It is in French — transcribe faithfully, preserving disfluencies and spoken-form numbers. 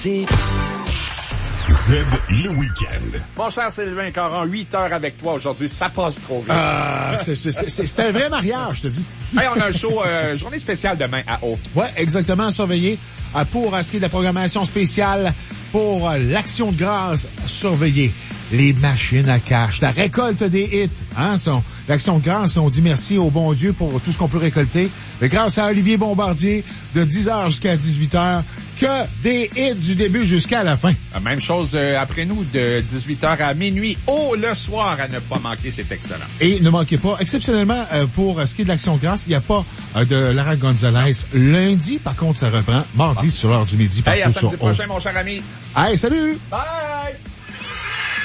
Z, le week-end. Mon cher Sylvain Caron, huit heures avec toi aujourd'hui, ça passe trop vite. Euh, c'est, c'est, c'est, c'est un vrai mariage, je te dis. Hey, on a un show, euh, journée spéciale demain à Haut. Ouais, exactement, surveillé. Euh, pour euh, ce qui est de la programmation spéciale pour euh, l'Action de grâce, surveillez les machines à cash, la récolte des hits. Hein, son, l'Action de grâce, on dit merci au bon Dieu pour tout ce qu'on peut récolter. Mais grâce à Olivier Bombardier, de dix heures jusqu'à dix-huit heures, que des hits du début jusqu'à la fin. La même chose euh, après nous, de dix-huit heures à minuit, au le soir, à ne pas manquer, c'est excellent. Et ne manquez pas, exceptionnellement, euh, pour ce qui est de l'Action de grâce, il n'y a pas euh, de Lara Gonzalez. Lundi, par contre, ça reprend. Mardi, sur l'heure du midi, partout hey, à samedi sur prochain, mon cher ami. Hey, salut! Bye!